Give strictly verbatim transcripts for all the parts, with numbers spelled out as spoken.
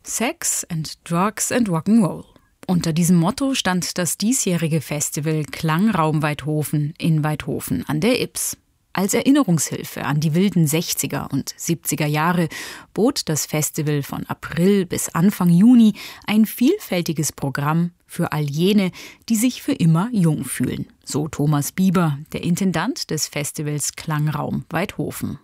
Sex and Drugs and Rock'n'Roll. Unter diesem Motto stand das diesjährige Festival Klangraum Waidhofen in Waidhofen an der Ybbs. Als Erinnerungshilfe an die wilden sechziger und siebziger Jahre bot das Festival von April bis Anfang Juni ein vielfältiges Programm für all jene, die sich für immer jung fühlen. So Thomas Bieber, der Intendant des Festivals Klangraum Waidhofen.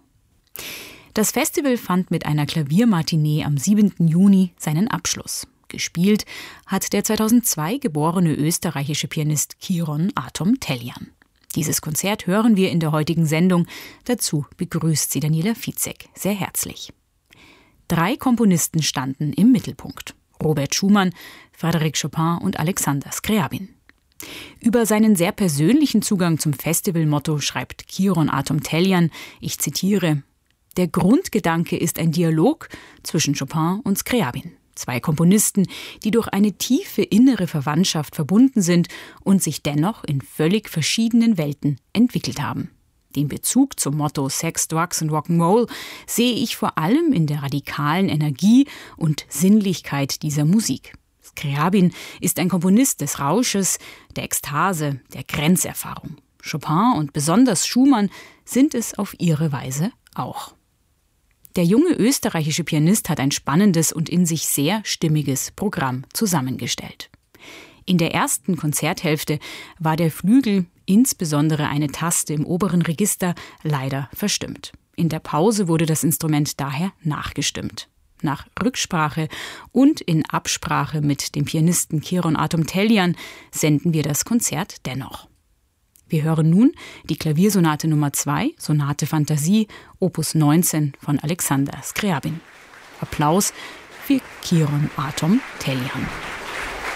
Das Festival fand mit einer Klaviermatinee am siebenten Juni seinen Abschluss. Gespielt hat der zweitausendzwei geborene österreichische Pianist Kiron Atom Tellian. Dieses Konzert hören wir in der heutigen Sendung. Dazu begrüßt sie Daniela Fizek sehr herzlich. Drei Komponisten standen im Mittelpunkt: Robert Schumann, Frédéric Chopin und Alexander Scriabin. Über seinen sehr persönlichen Zugang zum Festivalmotto schreibt Kiron Atom Tellian, ich zitiere: Der Grundgedanke ist ein Dialog zwischen Chopin und Scriabin. Zwei Komponisten, die durch eine tiefe innere Verwandtschaft verbunden sind und sich dennoch in völlig verschiedenen Welten entwickelt haben. Den Bezug zum Motto Sex, Drugs and Rock'n'Roll sehe ich vor allem in der radikalen Energie und Sinnlichkeit dieser Musik. Scriabin ist ein Komponist des Rausches, der Ekstase, der Grenzerfahrung. Chopin und besonders Schumann sind es auf ihre Weise auch. Der junge österreichische Pianist hat ein spannendes und in sich sehr stimmiges Programm zusammengestellt. In der ersten Konzerthälfte war der Flügel, insbesondere eine Taste im oberen Register, leider verstimmt. In der Pause wurde das Instrument daher nachgestimmt. Nach Rücksprache und in Absprache mit dem Pianisten Kiron Atom Tellian senden wir das Konzert dennoch. Wir hören nun die Klaviersonate Nummer zwei, Sonate Fantasie, Opus neunzehn von Alexander Scriabin. Applaus für Kiron Atom Tellian.